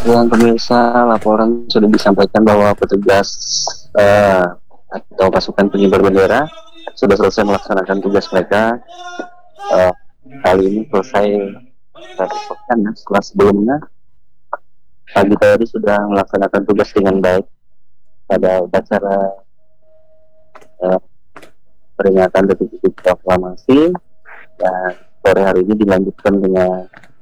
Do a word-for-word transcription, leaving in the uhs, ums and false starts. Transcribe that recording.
Yang pemirsa, laporan sudah disampaikan bahwa petugas uh, atau pasukan pengibar bendera sudah selesai melaksanakan tugas mereka. Uh, kali ini selesai pekan ya, setelah sebelumnya pagi tadi sudah melaksanakan tugas dengan baik pada upacara uh, peringatan detik-detik proklamasi, dan sore hari ini dilanjutkan dengan